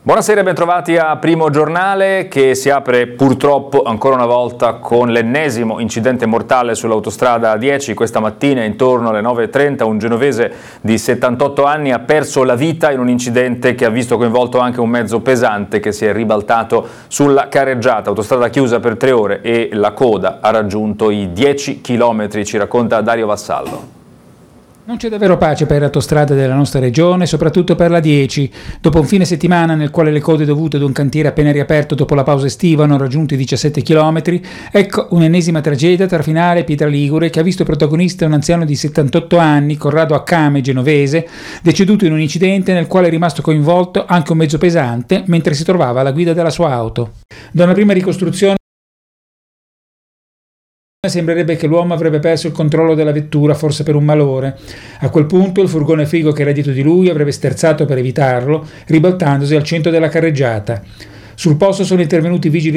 Buonasera e bentrovati a Primo Giornale, che si apre purtroppo ancora una volta con l'ennesimo incidente mortale sull'autostrada A10. Questa mattina intorno alle 9:30 un genovese di 78 anni ha perso la vita in un incidente che ha visto coinvolto anche un mezzo pesante che si è ribaltato sulla carreggiata. Autostrada chiusa per 3 ore e la coda ha raggiunto i 10 chilometri, ci racconta Dario Vassallo. Non c'è davvero pace per le autostrade della nostra regione, soprattutto per la 10. Dopo un fine settimana nel quale le code dovute ad un cantiere appena riaperto dopo la pausa estiva hanno raggiunto i 17 km, ecco un'ennesima tragedia tra Finale e Pietra Ligure che ha visto protagonista un anziano di 78 anni, Corrado Accame, genovese, deceduto in un incidente nel quale è rimasto coinvolto anche un mezzo pesante mentre si trovava alla guida della sua auto. Da una prima ricostruzione sembrerebbe che l'uomo avrebbe perso il controllo della vettura, forse per un malore. A quel punto il furgone frigo che era dietro di lui avrebbe sterzato per evitarlo, ribaltandosi al centro della carreggiata. Sul posto sono intervenuti vigili